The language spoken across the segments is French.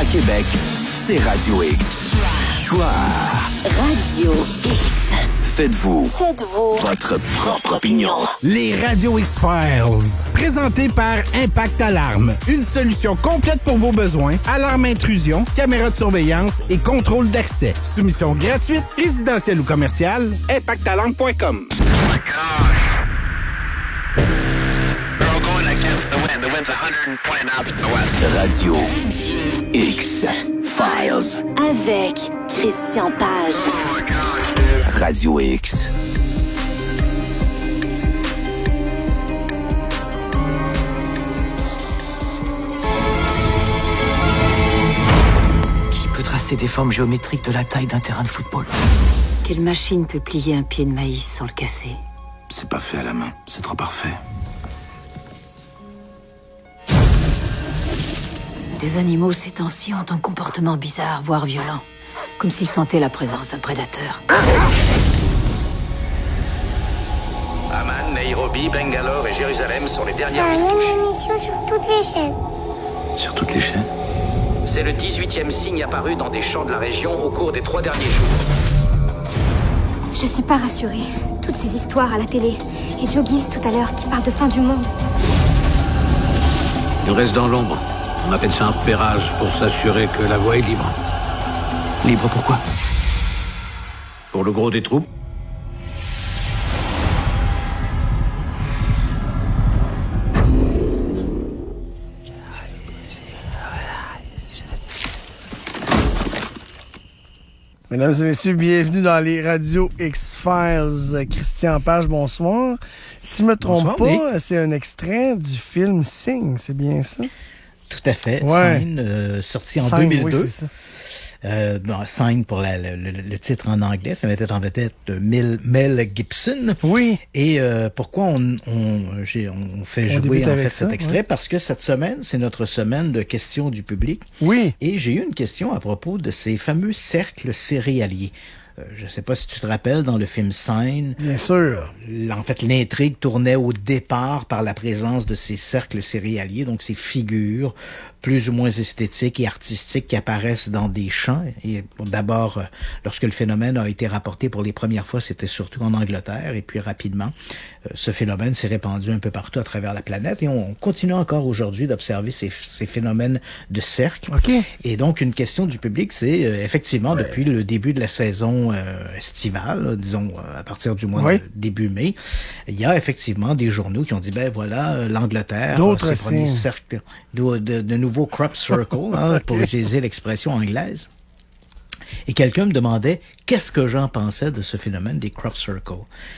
Québec, c'est Radio X. Choix. Radio X. Faites-vous votre propre opinion. Les Radio X-Files. Présentés par Impact Alarme. Une solution complète pour vos besoins. Alarme intrusion, caméra de surveillance et contrôle d'accès. Soumission gratuite, résidentielle ou commerciale. ImpactAlarme.com. Radio X-Files. Avec Christian Page. Radio X. Qui peut tracer des formes géométriques de la taille d'un terrain de football? Quelle machine peut plier un pied de maïs sans le casser? C'est pas fait à la main, c'est trop parfait. Des animaux ces temps-ci ont un comportement bizarre, voire violent. Comme s'ils sentaient la présence d'un prédateur. Amman, Nairobi, Bangalore et Jérusalem sont les dernières La villes même touchées. émission sur toutes les chaînes. Sur toutes les chaînes? C'est le 18e signe apparu dans des champs de la région au cours des 3 derniers jours. Je suis pas rassurée. Toutes ces histoires à la télé. Et Joe Gibbs tout à l'heure qui parle de fin du monde. Il reste dans l'ombre. On appelle ça un repérage pour s'assurer que la voie est libre. Libre pourquoi? Pour le gros des troupes. Mesdames et messieurs, bienvenue dans les Radio X-Files. Christian Page, bonsoir. Si je me trompe pas, c'est un extrait du film Sign, c'est bien ça? Tout à fait. Ouais. Sign, sorti en Sign, 2002. oui, c'est ça. Sign pour le titre en anglais, ça mettait en vedette Mel Gibson. Oui. Et pourquoi on fait jouer en fait cet extrait? Ouais. Parce que cette semaine, c'est notre semaine de questions du public. Oui. Et j'ai eu une question à propos de ces fameux cercles céréaliers. Je ne sais pas si tu te rappelles, dans le film Sign. Bien sûr. En fait, l'intrigue tournait au départ par la présence de ces cercles céréaliers, donc ces figures plus ou moins esthétiques et artistiques qui apparaissent dans des champs. Et d'abord, lorsque le phénomène a été rapporté pour les premières fois, c'était surtout en Angleterre. Et puis rapidement, ce phénomène s'est répandu un peu partout à travers la planète. Et on continue encore aujourd'hui d'observer ces phénomènes de cercles. Okay. Et donc, une question du public, c'est effectivement, depuis le début de la saison estivale, disons à partir du mois de début mai, il y a effectivement des journaux qui ont dit, ben voilà, l'Angleterre, ses premiers cercles de nouveaux crop circles, pour utiliser l'expression anglaise. Et quelqu'un me demandait qu'est-ce que j'en pensais de ce phénomène des crop circles.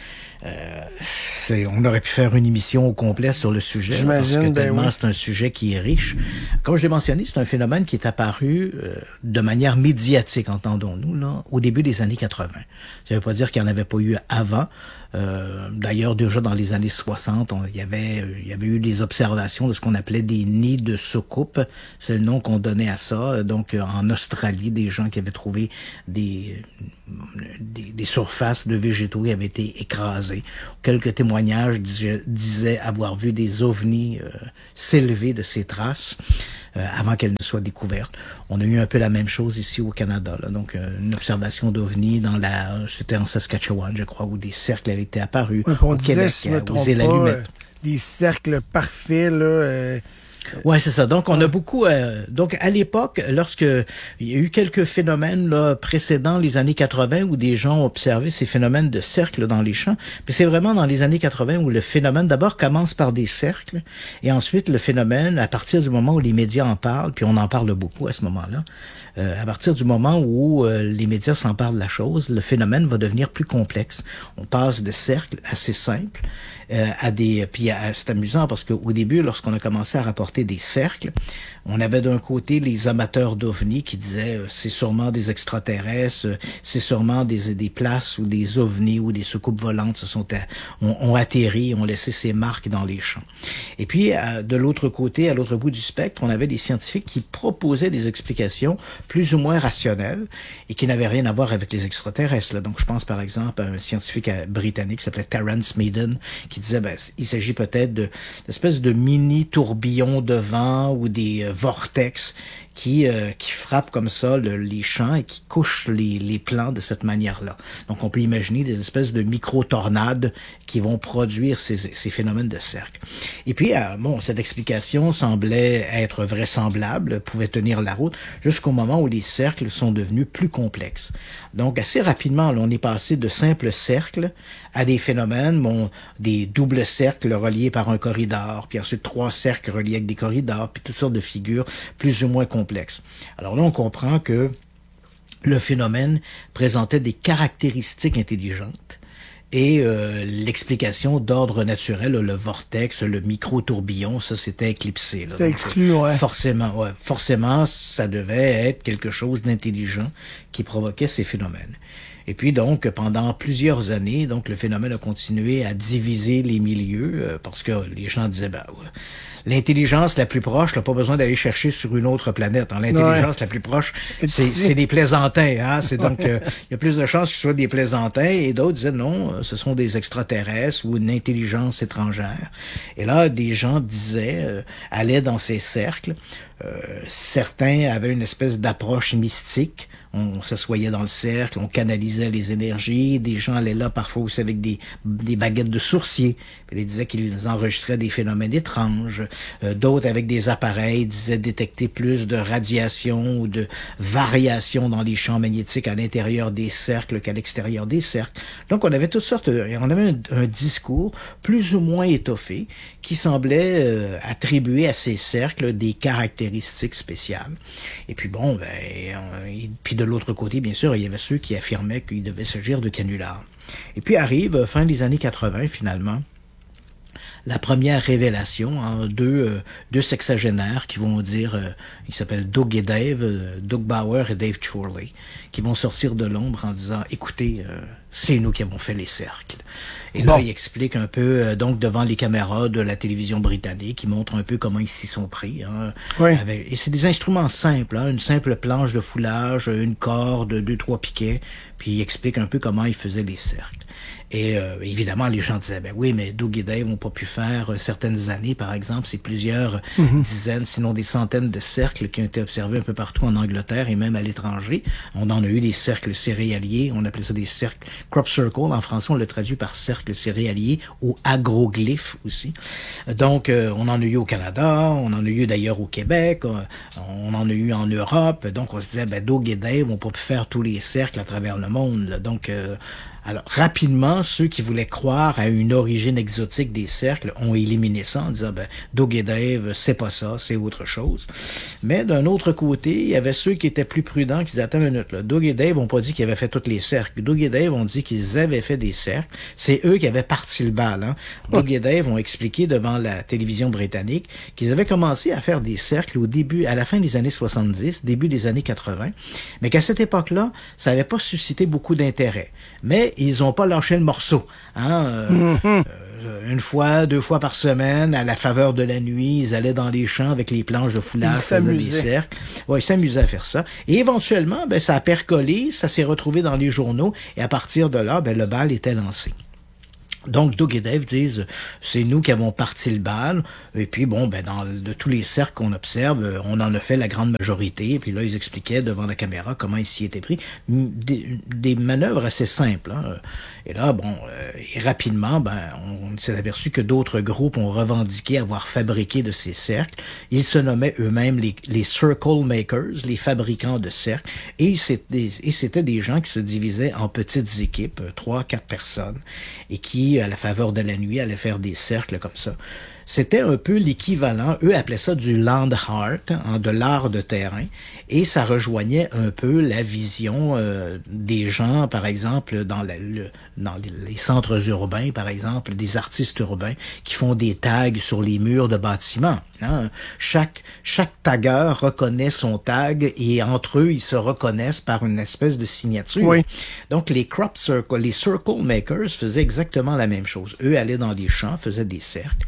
On aurait pu faire une émission au complet sur le sujet. J'imagine, parce que tellement oui. c'est un sujet qui est riche. Comme je l'ai mentionné, c'est un phénomène qui est apparu de manière médiatique, entendons-nous, là, au début des années 80. Ça veut pas dire qu'il n'y en avait pas eu avant. D'ailleurs, déjà dans les années 60, il y avait eu des observations de ce qu'on appelait des nids de soucoupe. C'est le nom qu'on donnait à ça. Donc, en Australie, des gens qui avaient trouvé des surfaces de végétaux qui avaient été écrasées. Quelques témoignages disaient avoir vu des ovnis s'élever de ces traces avant qu'elles ne soient découvertes. On a eu un peu la même chose ici au Canada, là. Donc une observation d'ovnis c'était en Saskatchewan, je crois, où des cercles avaient été apparus on au disait, Québec, si je me trompe aux îles pas, Allumettes. des cercles parfaits, là. Ouais, c'est ça. Donc, on a beaucoup... donc, à l'époque, lorsque il y a eu quelques phénomènes là, précédents les années 80 où des gens ont observé ces phénomènes de cercles dans les champs, puis c'est vraiment dans les années 80 où le phénomène d'abord commence par des cercles et ensuite le phénomène, à partir du moment où les médias en parlent, puis on en parle beaucoup à ce moment-là, à partir du moment où les médias s'emparent de la chose, le phénomène va devenir plus complexe. On passe de cercles assez simples c'est amusant parce qu'au début, lorsqu'on a commencé à rapporter des cercles, on avait d'un côté les amateurs d'ovnis qui disaient c'est sûrement des extraterrestres, c'est sûrement des places où des ovnis ou des soucoupes volantes ont atterri, ont laissé ces marques dans les champs. Et puis de l'autre côté, à l'autre bout du spectre, on avait des scientifiques qui proposaient des explications plus ou moins rationnelles et qui n'avaient rien à voir avec les extraterrestres. Là. Donc je pense par exemple à un scientifique britannique qui s'appelait Terence Meaden qui disait il s'agit peut-être d'espèces de mini tourbillons de vent ou des vortex qui frappent comme ça les champs et qui couchent les plants de cette manière-là. Donc on peut imaginer des espèces de micro-tornades qui vont produire ces phénomènes de cercle. Et puis, cette explication semblait être vraisemblable, pouvait tenir la route, jusqu'au moment où les cercles sont devenus plus complexes. Donc assez rapidement, là, on est passé de simples cercles à des phénomènes, des doubles cercles reliés par un corridor, puis ensuite 3 cercles reliés avec des corridors, puis toutes sortes de figures plus ou moins complexes. Alors là, on comprend que le phénomène présentait des caractéristiques intelligentes et l'explication d'ordre naturel, le vortex, le micro-tourbillon, ça c'était éclipsé. C'est exclu, ouais. Forcément, ça devait être quelque chose d'intelligent qui provoquait ces phénomènes. Et puis donc, pendant plusieurs années, donc le phénomène a continué à diviser les milieux parce que les gens disaient, l'intelligence la plus proche, n'a pas besoin d'aller chercher sur une autre planète. L'intelligence la plus proche, c'est des plaisantins. Hein? C'est donc, il y a plus de chances que ce soit des plaisantins. Et d'autres disaient non, ce sont des extraterrestres ou une intelligence étrangère. Et là, des gens disaient, allaient dans ces cercles. Certains avaient une espèce d'approche mystique. On s'assoyait dans le cercle, on canalisait les énergies. Des gens allaient là parfois aussi avec des baguettes de sourcier. Puis ils disaient qu'ils enregistraient des phénomènes étranges. D'autres avec des appareils disaient détecter plus de radiation ou de variations dans les champs magnétiques à l'intérieur des cercles qu'à l'extérieur des cercles. Donc on avait toutes sortes, on avait un discours plus ou moins étoffé qui semblait attribuer à ces cercles des caractéristiques spéciales. Et puis puis de l'autre côté, bien sûr, il y avait ceux qui affirmaient qu'il devait s'agir de canulars. Et puis arrive, fin des années 80, finalement, la première révélation, deux sexagénaires qui vont dire, ils s'appellent Doug et Dave, Doug Bauer et Dave Chorley, qui vont sortir de l'ombre en disant, écoutez, c'est nous qui avons fait les cercles. Et là, il explique un peu, donc devant les caméras de la télévision britannique, il montre un peu comment ils s'y sont pris. Hein, et c'est des instruments simples, une simple planche de foulage, une corde, 2-3 piquets, puis il explique un peu comment ils faisaient les cercles. Et évidemment, les gens disaient, oui, mais Doug et Dave n'ont pas pu faire certaines années, par exemple, c'est plusieurs dizaines, sinon des centaines de cercles qui ont été observés un peu partout en Angleterre et même à l'étranger. On en a eu des cercles céréaliers, on appelait ça des cercles crop circle. En français, on le traduit par cercle céréalier ou agroglyphe aussi. Donc, on en a eu au Canada, on en a eu d'ailleurs au Québec, on en a eu en Europe. Donc, on se disait, Doug et Dave n'ont pas pu faire tous les cercles à travers le monde. Là. Donc, alors, rapidement, ceux qui voulaient croire à une origine exotique des cercles ont éliminé ça en disant, Doug et Dave, c'est pas ça, c'est autre chose. Mais d'un autre côté, il y avait ceux qui étaient plus prudents, qui disaient, attends une minute, là, Doug et Dave n'ont pas dit qu'ils avaient fait tous les cercles. Doug et Dave ont dit qu'ils avaient fait des cercles. C'est eux qui avaient parti le bal. Hein. Doug et Dave ont expliqué devant la télévision britannique qu'ils avaient commencé à faire des cercles à la fin des années 70, début des années 80, mais qu'à cette époque-là, ça n'avait pas suscité beaucoup d'intérêt. Mais ils n'ont pas lâché le morceau. Une fois, 2 fois par semaine, à la faveur de la nuit, ils allaient dans les champs avec les planches de foulage, faisaient des cercles. Ouais, ils s'amusaient à faire ça. Et éventuellement, ça a percolé, ça s'est retrouvé dans les journaux, et à partir de là, le bal était lancé. Donc, Doug et Dave disent, c'est nous qui avons parti le bal, et puis de tous les cercles qu'on observe, on en a fait la grande majorité, et puis là, ils expliquaient devant la caméra comment ils s'y étaient pris. Des manœuvres assez simples, hein. Et là, et rapidement, on s'est aperçu que d'autres groupes ont revendiqué avoir fabriqué de ces cercles. Ils se nommaient eux-mêmes les Circle Makers, les fabricants de cercles, et c'était des gens qui se divisaient en petites équipes, 3-4 personnes, et qui, à la faveur de la nuit, allaient faire des cercles comme ça. C'était un peu l'équivalent, eux appelaient ça du land art, de l'art de terrain, et ça rejoignait un peu la vision des gens, par exemple, dans les centres urbains, par exemple, des artistes urbains qui font des tags sur les murs de bâtiments. Hein. Chaque tagueur reconnaît son tag et entre eux, ils se reconnaissent par une espèce de signature. Oui. Donc, les Circle Makers faisaient exactement la même chose. Eux allaient dans les champs, faisaient des cercles.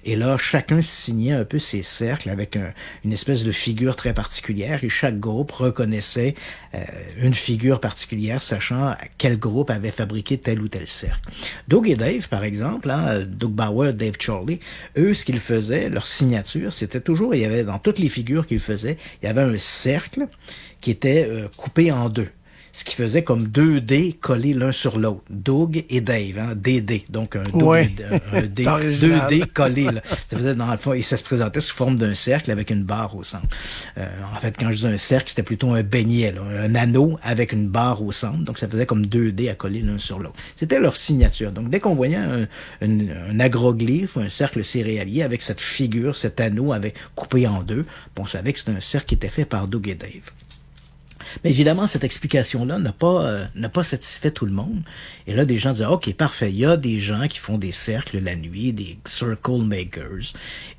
Et là, chacun signait un peu ses cercles avec une espèce de figure très particulière et chaque groupe reconnaissait une figure particulière, sachant quel groupe avait fabriqué tel ou tel cercle. Doug et Dave, par exemple, Doug Bauer, Dave Charlie, eux, ce qu'ils faisaient, leur signature, c'était toujours, il y avait dans toutes les figures qu'ils faisaient, il y avait un cercle qui était coupé en deux. Ce qui faisait comme 2 dés collés l'un sur l'autre. Doug et Dave, DD. Donc un dé, 2 dés collés. Là. Ça faisait dans le fond, et ça se présentait sous forme d'un cercle avec une barre au centre. En fait, quand je disais un cercle, c'était plutôt un beignet, là, un anneau avec une barre au centre. Donc ça faisait comme 2 dés à coller l'un sur l'autre. C'était leur signature. Donc dès qu'on voyait un agroglyphe, un cercle céréalier avec cette figure, cet anneau coupé en deux, on savait que c'était un cercle qui était fait par Doug et Dave. Mais évidemment, cette explication-là n'a pas satisfait tout le monde. Et là, des gens disaient, OK, parfait, il y a des gens qui font des cercles la nuit, des circle makers,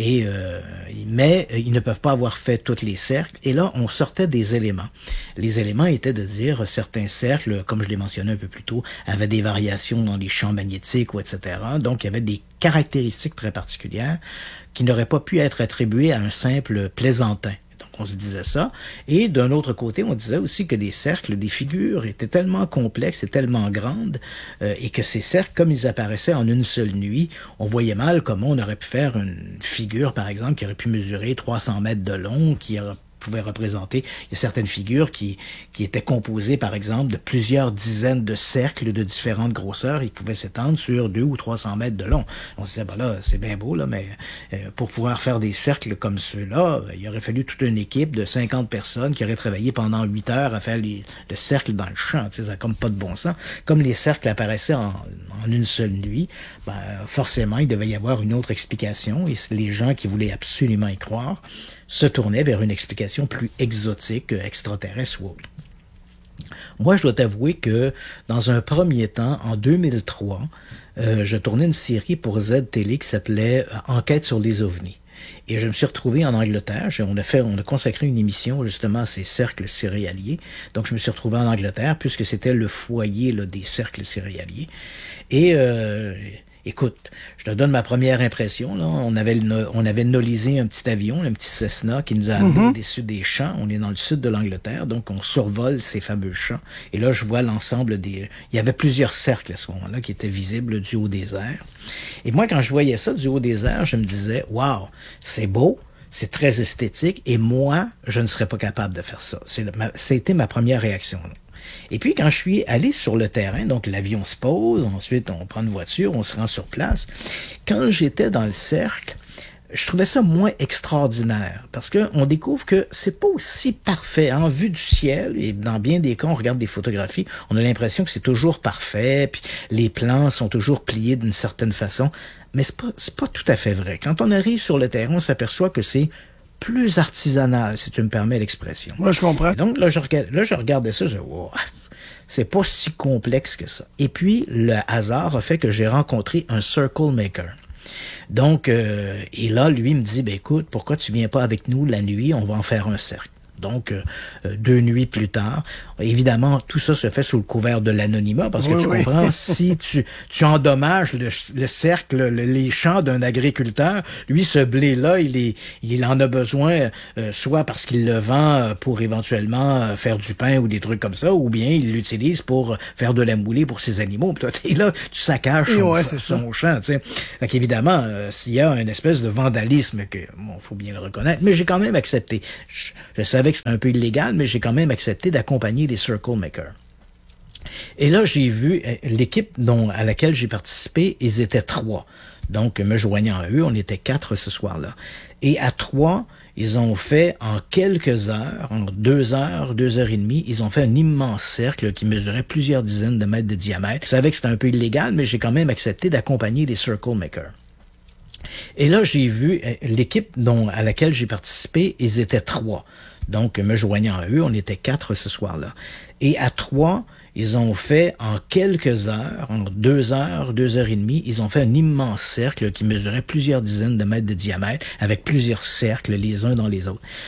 mais ils ne peuvent pas avoir fait tous les cercles. Et là, on sortait des éléments. Les éléments étaient de dire certains cercles, comme je l'ai mentionné un peu plus tôt, avaient des variations dans les champs magnétiques, ou etc. Donc, il y avait des caractéristiques très particulières qui n'auraient pas pu être attribuées à un simple plaisantin. On se disait ça. Et d'un autre côté, on disait aussi que des cercles, des figures étaient tellement complexes et tellement grandes et que ces cercles, comme ils apparaissaient en une seule nuit, on voyait mal comment on aurait pu faire une figure, par exemple, qui aurait pu mesurer 300 mètres de long, qui pouvait représenter, il y a certaines figures qui étaient composées, par exemple, de plusieurs dizaines de cercles de différentes grosseurs et qui pouvaient s'étendre sur 200 ou 300 mètres de long. On se disait, là, c'est bien beau, là, mais pour pouvoir faire des cercles comme ceux-là, il aurait fallu toute une équipe de 50 personnes qui auraient travaillé pendant 8 heures à faire le cercle dans le champ. Ça n'a comme pas de bon sens. Comme les cercles apparaissaient en une seule nuit, forcément, il devait y avoir une autre explication et les gens qui voulaient absolument y croire se tournaient vers une explication plus exotique, extraterrestre ou autre. Moi, je dois t'avouer que, dans un premier temps, en 2003, je tournais une série pour Z-Télé qui s'appelait « Enquête sur les ovnis ». Et je me suis retrouvé en Angleterre. On a consacré une émission justement à ces cercles céréaliers. Donc, je me suis retrouvé en Angleterre puisque c'était le foyer là, des cercles céréaliers. Et écoute, je te donne ma première impression. Là. On avait nolisé un petit avion, un petit Cessna qui nous a amené au-dessus des champs. On est dans le sud de l'Angleterre, donc on survole ces fameux champs. Et là, je vois l'ensemble Il y avait plusieurs cercles à ce moment-là qui étaient visibles du haut des airs. Et moi, quand je voyais ça du haut des airs, je me disais, waouh, c'est beau, c'est très esthétique, et moi, je ne serais pas capable de faire ça. C'était ma première réaction. Là. Et puis, quand je suis allé sur le terrain, donc l'avion se pose, ensuite on prend une voiture, on se rend sur place. Quand j'étais dans le cercle, je trouvais ça moins extraordinaire parce que on découvre que c'est pas aussi parfait. En vue du ciel, et dans bien des cas, on regarde des photographies, on a l'impression que c'est toujours parfait, puis les plans sont toujours pliés d'une certaine façon. Mais c'est pas tout à fait vrai. Quand on arrive sur le terrain, on s'aperçoit que c'est plus artisanal, si tu me permets l'expression. Moi, je comprends. Et donc, là, je regardais ça, je disais, wow, c'est pas si complexe que ça. Et puis, le hasard a fait que j'ai rencontré un circle maker. Donc, et là, lui me dit, écoute, pourquoi tu viens pas avec nous la nuit, on va en faire un cercle. Donc, 2 nuits plus tard, évidemment, tout ça se fait sous le couvert de l'anonymat, parce que tu comprends, si tu endommages le cercle, les champs d'un agriculteur, lui, ce blé-là, il en a besoin, soit parce qu'il le vend pour éventuellement faire du pain ou des trucs comme ça, ou bien il l'utilise pour faire de la moulée pour ses animaux. Puis toi, t'es là, tu saccages son champ, tu sais. Fait qu'évidemment, s'il y a une espèce de vandalisme que, bon, faut bien le reconnaître, mais j'ai quand même accepté. Je savais que c'était un peu illégal, mais j'ai quand même accepté d'accompagner les circle makers. Et là, j'ai vu l'équipe à laquelle j'ai participé, ils étaient 3. Donc, me joignant à eux, on était 4 ce soir-là. Et à 3, ils ont fait en quelques heures, en 2 heures, 2 heures et demie, ils ont fait un immense cercle qui mesurait plusieurs dizaines de mètres de diamètre. Je savais que c'était un peu illégal, mais j'ai quand même accepté d'accompagner les circle makers. Et là, j'ai vu l'équipe à laquelle j'ai participé, ils étaient 3. Donc, me joignant à eux, on était 4 ce soir-là. Et à 3, ils ont fait en quelques heures, en 2 heures, 2 heures et demie, ils ont fait un immense cercle qui mesurait plusieurs dizaines de mètres de diamètre avec plusieurs cercles les uns dans les autres.